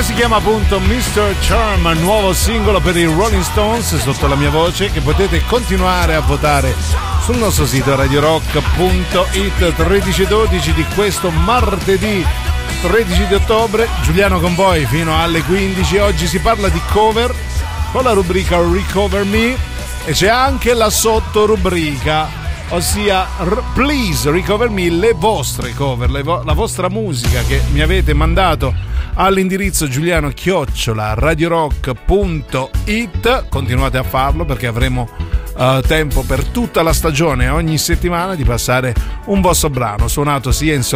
che si chiama appunto Mr. Charm, nuovo singolo per i Rolling Stones sotto la mia voce, che potete continuare a votare sul nostro sito radiorock.it. 13:12 di questo martedì 13 di ottobre, Giuliano con voi fino alle 15. Oggi si parla di cover con la rubrica Recover Me e c'è anche la sottorubrica, ossia Please Recover Me, le vostre cover, la vostra musica che mi avete mandato all'indirizzo giuliano@radiorock.it. Continuate a farlo perché avremo tempo per tutta la stagione, ogni settimana, di passare un vostro brano suonato sia in